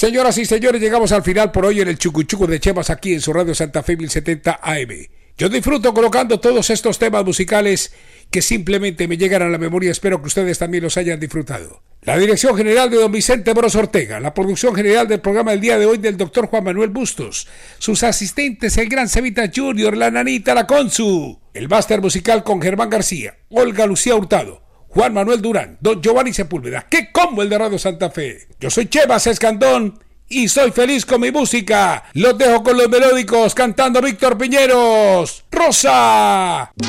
Señoras y señores, llegamos al final por hoy en el Chucuchuco de Chivas aquí en su radio Santa Fe 1070 AM. Yo disfruto colocando todos estos temas musicales que simplemente me llegan a la memoria. Espero que ustedes también los hayan disfrutado. La dirección general de don Vicente Bros Ortega, la producción general del programa del día de hoy del doctor Juan Manuel Bustos, sus asistentes el gran Cevita Junior, la nanita, la Consu, el máster musical con Germán García, Olga Lucía Hurtado, Juan Manuel Durán, don Giovanni Sepúlveda. ¡Qué combo el de Radio Santa Fe! Yo soy Chevas Escandón y soy feliz con mi música. Los dejo con los melódicos cantando Víctor Piñeros. ¡Rosa!